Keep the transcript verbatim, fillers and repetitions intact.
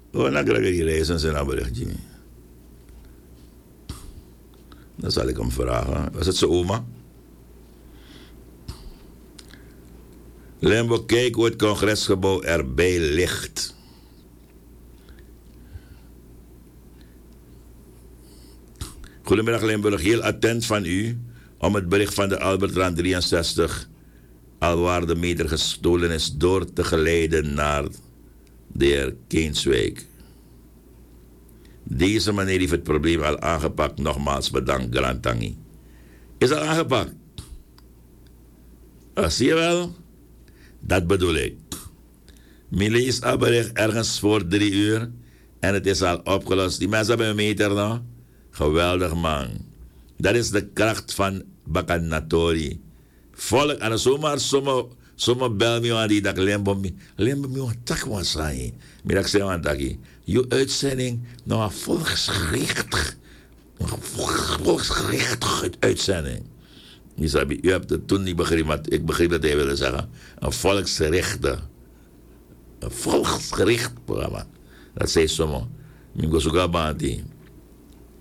Oh, dan krijg je reizen zijn berichtje. Dan zal ik hem vragen. Was het zijn oma? Limburg, kijk hoe het congresgebouw erbij ligt. Goedemiddag Limburg, heel attent van u om het bericht van de Albertraan drieënzestig, alwaar de meter gestolen is, door te geleiden naar de heer Keenswijk. Deze meneer heeft het probleem al aangepakt. Nogmaals bedankt, Grantangi. Is al aangepakt? Oh, zie je wel? Dat bedoel ik. Mijn lees al bericht ergens voor drie uur en het is al opgelost. Die mensen hebben een meter nog. Geweldig man. Dat is de kracht van Bakanatori. Volk, en zomaar sommige sommige bel me aan die dag lembo me. Lembo me aan tak was saai. Maar ik zeg aan taki. Je uitzending nou een volksgericht. Volksgericht uitzending. Je u hebt het toen niet begrepen, maar ik begreep dat hij wilde zeggen. Een volksgerichte. Een volksgericht programma. Dat zei sommigen. Ik was ook al aan die.